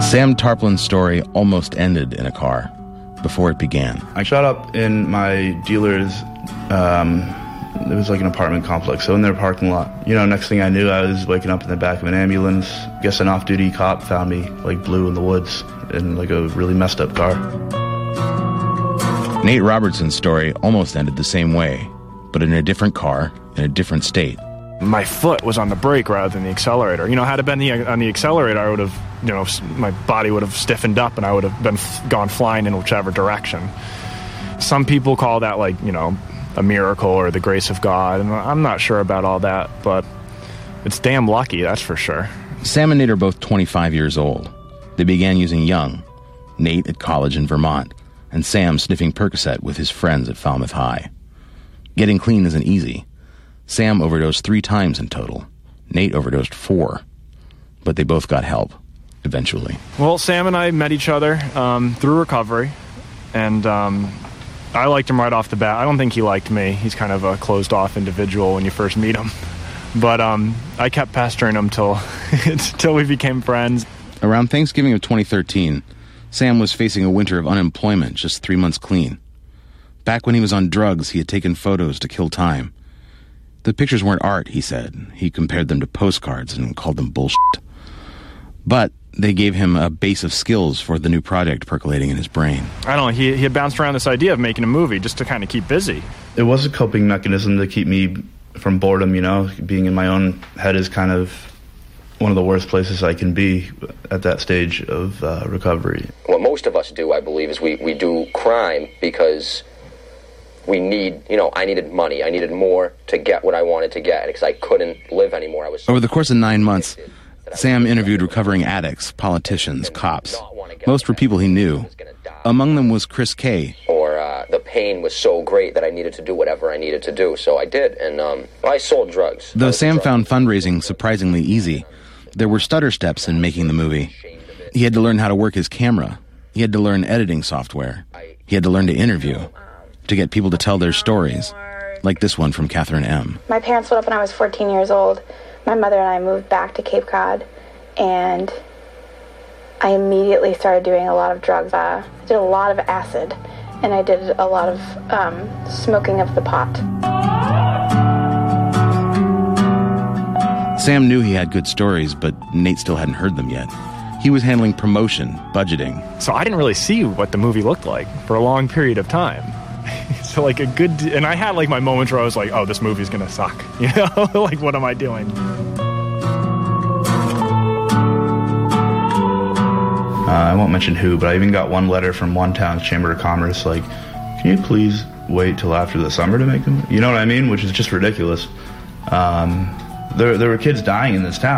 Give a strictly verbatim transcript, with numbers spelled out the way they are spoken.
Sam Tarplin's story almost ended in a car before it began. I shot up in my dealer's, um, it was like an apartment complex, so in their parking lot. You know, next thing I knew, I was waking up in the back of an ambulance. I guess an off-duty cop found me, like, blue in the woods in, like, a really messed up car. Nate Robertson's story almost ended the same way, but in a different car, in a different state. My foot was on the brake rather than the accelerator. You know, had it been the, on the accelerator, I would have, you know, my body would have stiffened up and I would have been gone flying in whichever direction. Some people call that, like, you know, a miracle or the grace of God, and I'm not sure about all that, but it's damn lucky, that's for sure. Sam and Nate are both twenty-five years old. They began using young, Nate at college in Vermont, and Sam sniffing Percocet with his friends at Falmouth High. Getting clean isn't easy. Sam overdosed three times in total. Nate overdosed four. But they both got help, eventually. Well, Sam and I met each other um, through recovery, and um, I liked him right off the bat. I don't think he liked me. He's kind of a closed-off individual when you first meet him. But um, I kept pestering him till, till we became friends. Around Thanksgiving of twenty thirteen, Sam was facing a winter of unemployment, just three months clean. Back when he was on drugs, he had taken photos to kill time. The pictures weren't art, he said. He compared them to postcards and called them bullshit. But they gave him a base of skills for the new project percolating in his brain. I don't know, he, he had bounced around this idea of making a movie just to kind of keep busy. It was a coping mechanism to keep me from boredom, you know. Being in my own head is kind of one of the worst places I can be at that stage of uh, recovery. What most of us do, I believe, is we, we do crime because we need, you know, I needed money. I needed more to get what I wanted to get because I couldn't live anymore. I was so Over the course of nine months, Sam interviewed recovering addicts, politicians, cops. Most were people he knew. Among them was Chris Kay. Or uh, the pain was so great that I needed to do whatever I needed to do. So I did, and um, I sold drugs. Though Sam found fundraising surprisingly easy, there were stutter steps in making the movie. He had to learn how to work his camera. He had to learn editing software. He had to learn to interview, to get people to tell their stories, like this one from Catherine M. My parents split up when I was fourteen years old. My mother and I moved back to Cape Cod, and I immediately started doing a lot of drugs. Uh, I did a lot of acid, and I did a lot of um, smoking of the pot. Sam knew he had good stories, but Nate still hadn't heard them yet. He was handling promotion, budgeting. So I didn't really see what the movie looked like for a long period of time. So like a good, and I had like my moments where I was like, oh, this movie's gonna suck. You know, like what am I doing? Uh, I won't mention who, but I even got one letter from one town's Chamber of Commerce, like, can you please wait till after the summer to make them? You know what I mean? Which is just ridiculous. Um, there, there were kids dying in this town.